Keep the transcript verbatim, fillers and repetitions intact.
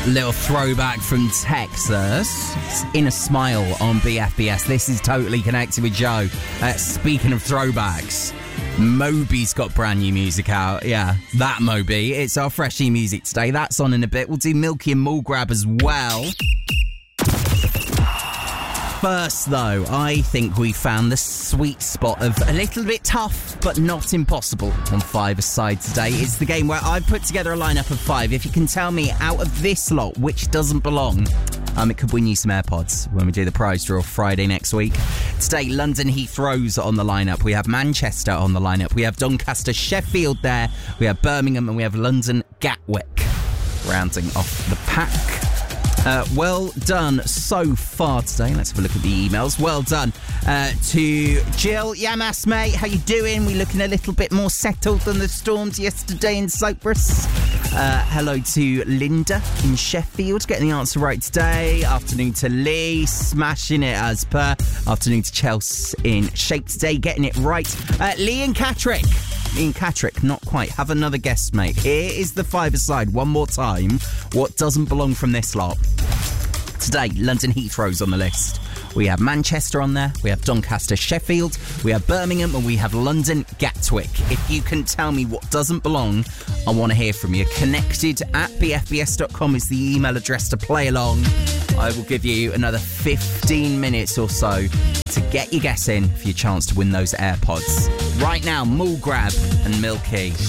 Little throwback from Texas. It's In a Smile on B F B S. This is Totally Connected with Joe. Uh, speaking of throwbacks, Moby's got brand new music out. Yeah, that Moby. It's our freshie music today. That's on in a bit. We'll do Milky and Mall Grab as well. First, though, I think we found the sweet spot of a little bit tough, but not impossible on Five-A-Side today. It's the game where I've put together a lineup of five. If you can tell me out of this lot which doesn't belong, um, it could win you some AirPods when we do the prize draw Friday next week. Today, London Heathrow's on the lineup. We have Manchester on the lineup. We have Doncaster Sheffield there. We have Birmingham and we have London Gatwick rounding off the pack. Uh, well done so far today. Let's have a look at the emails. Well done uh, to Jill. Yamas, mate. How you doing? We looking a little bit more settled than the storms yesterday in Cyprus. Uh, hello to Linda in Sheffield. Getting the answer right today. Afternoon to Lee. Smashing it as per. Afternoon to Chelsea in Shape today. Getting it right. Uh, Lee and Catrick. Ian Catrick, not quite. Have another guess, mate. Here is the five-a-side one more time. What doesn't belong from this lot? Today, London Heathrow's on the list. We have Manchester on there. We have Doncaster Sheffield. We have Birmingham and we have London Gatwick. If you can tell me what doesn't belong, I want to hear from you. Connected at b f b s dot com is the email address to play along. I will give you another fifteen minutes or so to get your guess in for your chance to win those AirPods. Right now, Mall Grab and Milky.